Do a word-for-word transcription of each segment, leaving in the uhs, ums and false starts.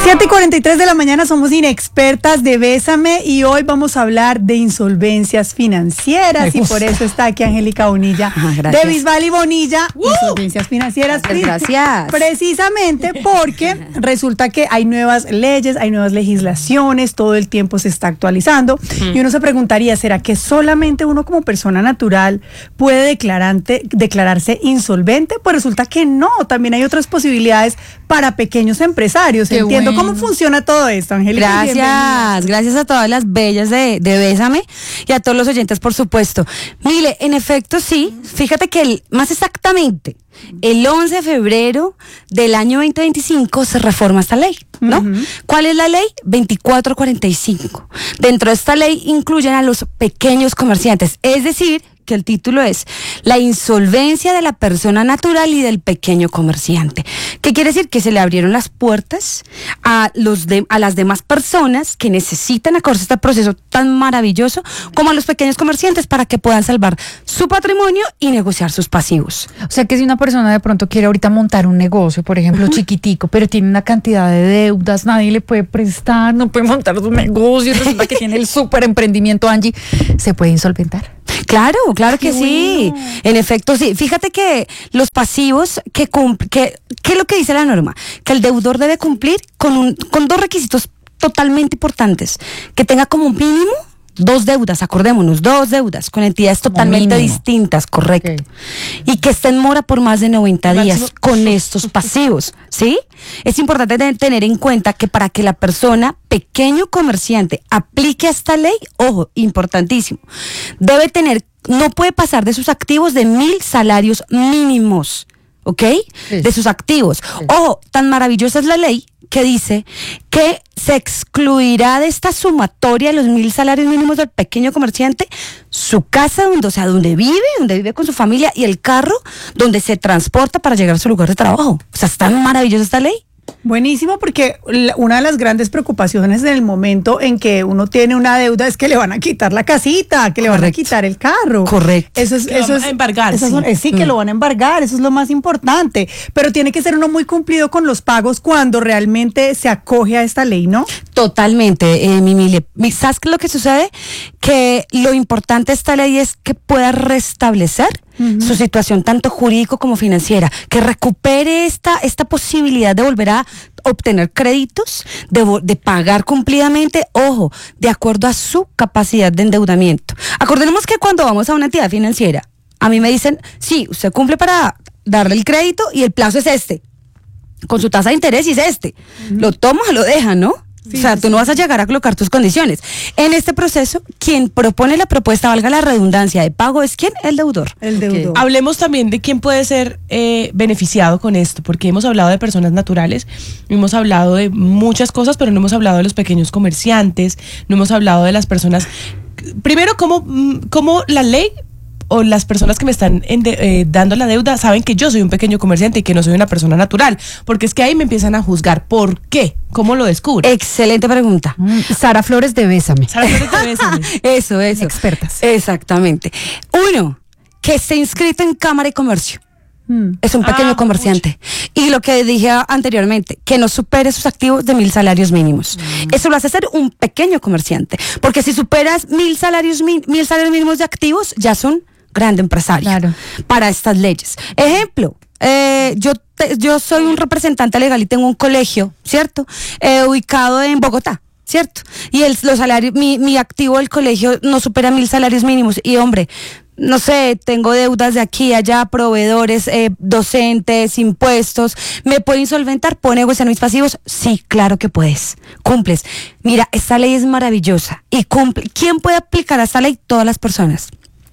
siete y cuarenta y tres de la mañana, somos inexpertas de Bésame y hoy vamos a hablar de insolvencias financieras y por eso está aquí Angélica Bonilla ah, de Bisbal y Bonilla, uh, insolvencias financieras. Gracias, gracias. Precisamente porque resulta que hay nuevas leyes, hay nuevas legislaciones, todo el tiempo se está actualizando mm. y uno se preguntaría, ¿será que solamente uno como persona natural puede declarante, declararse insolvente? Pues resulta que no, también hay otras posibilidades para pequeños empresarios. Qué Entiendo bueno. ¿Cómo funciona todo esto, Angélica? Gracias, gracias a todas las bellas de, de Bésame y a todos los oyentes, por supuesto. Mire, en efecto, sí, fíjate que el, más exactamente, el once de febrero del año veinte veinticinco se reforma esta ley, ¿no? Uh-huh. ¿Cuál es la ley? veinticuatro cuarenta y cinco. Dentro de esta ley incluyen a los pequeños comerciantes, es decir, que el título es la insolvencia de la persona natural y del pequeño comerciante. ¿Qué quiere decir? Que se le abrieron las puertas a, los de, a las demás personas que necesitan acogerse a este proceso tan maravilloso como a los pequeños comerciantes para que puedan salvar su patrimonio y negociar sus pasivos. O sea que si una persona de pronto quiere ahorita montar un negocio, por ejemplo, uh-huh. chiquitico, pero tiene una cantidad de deudas, nadie le puede prestar, no puede montar su negocio, resulta que tiene el súper emprendimiento, Angie, ¿se puede insolventar? Claro, claro que sí. Bueno. En efecto, sí. Fíjate que los pasivos que cumplen, que, ¿qué es lo que dice la norma? Que el deudor debe cumplir con, un, con dos requisitos totalmente importantes. Que tenga como mínimo dos deudas, acordémonos, dos deudas con entidades totalmente distintas, correcto. Okay. Y que esté en mora por más de noventa días con estos pasivos, ¿sí? Es importante tener en cuenta que para que la persona, pequeño comerciante, aplique a esta ley, ojo, importantísimo, debe tener, no puede pasar de sus activos de mil salarios mínimos, ¿ok? Sí. De sus activos. Sí. Ojo, tan maravillosa es la ley que dice que se excluirá de esta sumatoria de los mil salarios mínimos del pequeño comerciante su casa, donde, o sea, donde vive, donde vive con su familia y el carro donde se transporta para llegar a su lugar de trabajo. O sea, está maravillosa esta ley. Buenísimo, porque una de las grandes preocupaciones en el momento en que uno tiene una deuda es que le van a quitar la casita, que le Correcto. van a quitar el carro. Correcto. Eso es, que eso lo es, van a embargar. Sí, Son, sí que mm. lo van a embargar, eso es lo más importante. Pero tiene que ser uno muy cumplido con los pagos cuando realmente se acoge a esta ley, ¿no? Totalmente, eh, Mimi. ¿Sabes qué es lo que sucede? Que lo importante de esta ley es que pueda restablecer Uh-huh. su situación tanto jurídico como financiera, que recupere esta, esta posibilidad de volver a obtener créditos, de, de pagar cumplidamente, ojo, de acuerdo a su capacidad de endeudamiento. Acordemos que cuando vamos a una entidad financiera, a mí me dicen, sí, usted cumple para darle el crédito y el plazo es este, con su tasa de interés y es este. Uh-huh. Lo toma o lo deja, ¿no? Sí, o sea, tú no vas a llegar a colocar tus condiciones. En este proceso, quien propone la propuesta, valga la redundancia, de pago, es ¿quién? El deudor. El deudor. Okay. Hablemos también de quién puede ser eh, beneficiado con esto, porque hemos hablado de personas naturales, hemos hablado de muchas cosas, pero no hemos hablado de los pequeños comerciantes, no hemos hablado de las personas. Primero, ¿cómo, cómo la ley o las personas que me están ende, eh, dando la deuda saben que yo soy un pequeño comerciante y que no soy una persona natural? Porque es que ahí me empiezan a juzgar. ¿Por qué? ¿Cómo lo descubren? Excelente pregunta. Mm, Sara Flores de Bésame. Sara Flores de Bésame. Eso, eso. Expertas. Exactamente. Uno, que esté inscrito en Cámara y Comercio. Mm. Es un pequeño ah, comerciante. Mucho. Y lo que dije anteriormente, que no supere sus activos de mil salarios mínimos. Mm. Eso lo hace ser un pequeño comerciante. Porque si superas mil salarios, mil, mil salarios mínimos de activos, ya son grande empresario. Claro. Para estas leyes. Ejemplo, eh, yo, te, yo soy un representante legal y tengo un colegio, ¿cierto? Eh, ubicado en Bogotá, ¿cierto? Y el, los salarios, mi, mi activo del colegio no supera mil salarios mínimos. Y hombre, no sé, tengo deudas de aquí, allá, proveedores, eh, docentes, impuestos. ¿Me puedo insolventar? ¿Puedo negociar mis pasivos? Sí, claro que puedes. Cumples. Mira, esta ley es maravillosa y cumple. ¿Quién puede aplicar a esta ley? Todas las personas.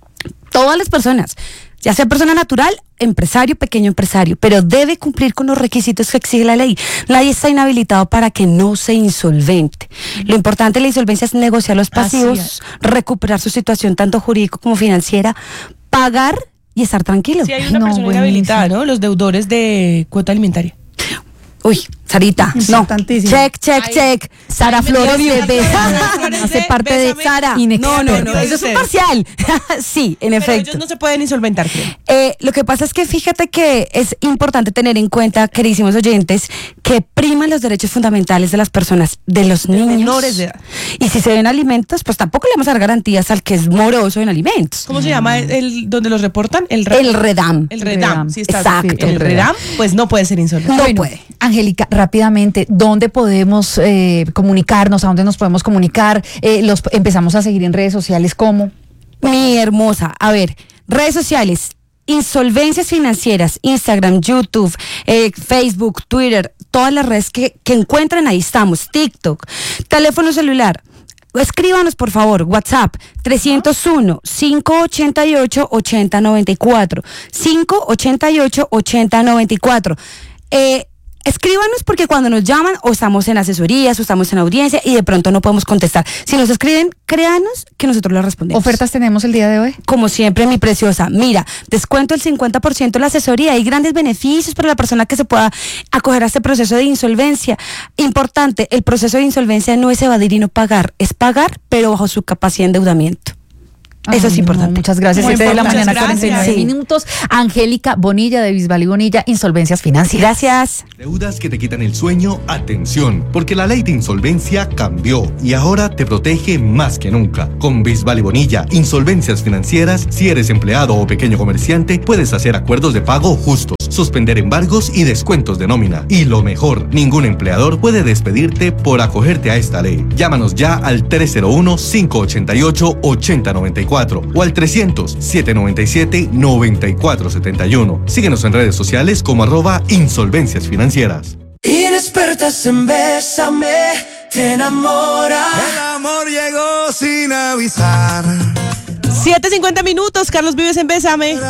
Todas las personas, ya sea persona natural, empresario, pequeño empresario, pero debe cumplir con los requisitos que exige la ley. Nadie está inhabilitado para que no sea insolvente. Lo importante de la insolvencia es negociar los pasivos, recuperar su situación tanto jurídico como financiera, pagar y estar tranquilo. Si hay una no, persona inhabilitada, ¿no? Los deudores de cuota alimentaria. Uy, Sarita, no. Importantísimo. Check, check, Ay, check. Sara ay, me Flores dio de Sara Flores hace de parte de Bésame. Sara. Inexperta. No, no, no, eso es un parcial. Sí, en Pero efecto. ellos no se pueden insolventar, creo. Eh, lo que pasa es que fíjate que es importante tener en cuenta, queridísimos oyentes, que priman los derechos fundamentales de las personas, de los niños. menores de edad. Y si se ven alimentos, pues tampoco le vamos a dar garantías al que es moroso en alimentos. ¿Cómo se llama el, el- donde los reportan? El, El REDAM. El REDAM, sí está. Exacto. El REDAM, pues no puede ser insolvente. No Bueno, puede. Angélica, rápidamente, ¿dónde podemos eh, comunicarnos? ¿A dónde nos podemos comunicar? Eh, los empezamos a seguir en redes sociales, ¿cómo? Mi hermosa, a ver, redes sociales, insolvencias financieras, Instagram, YouTube, eh, Facebook, Twitter, todas las redes que, que encuentren, ahí estamos, TikTok, teléfono celular. Escríbanos, por favor, WhatsApp trescientos uno, cinco ochenta y ocho, ochenta noventa y cuatro, cinco ochenta y ocho, ochenta noventa y cuatro. Eh, escríbanos porque cuando nos llaman o estamos en asesorías o estamos en audiencia y de pronto no podemos contestar. Si nos escriben, créanos que nosotros les respondemos. ¿Ofertas tenemos el día de hoy? Como siempre, mi preciosa, mira, descuento el cincuenta por ciento de la asesoría, hay grandes beneficios para la persona que se pueda acoger a este proceso de insolvencia. Importante, el proceso de insolvencia no es evadir y no pagar, es pagar, pero bajo su capacidad de endeudamiento. Eso Ay, es no, importante. muchas gracias. Muy siete de la importante. mañana, cuarenta y nueve Gracias. minutos. Angélica Bonilla de Bisbal y Bonilla, Insolvencias Financieras. Gracias. Deudas que te quitan el sueño, atención, porque la ley de insolvencia cambió y ahora te protege más que nunca. Con Bisbal y Bonilla, Insolvencias Financieras, si eres empleado o pequeño comerciante, puedes hacer acuerdos de pago justos, suspender embargos y descuentos de nómina. Y lo mejor, ningún empleador puede despedirte por acogerte a esta ley. Llámanos ya al tres cero uno, cinco ochenta y ocho, ochenta noventa y cuatro o al trescientos, setecientos noventa y siete, noventa y cuatro setenta y uno. Síguenos en redes sociales como arroba Insolvencias Financieras. Inexpertas en Bésame, te enamora. El amor llegó sin avisar. siete cincuenta minutos, Carlos Vives en Bésame.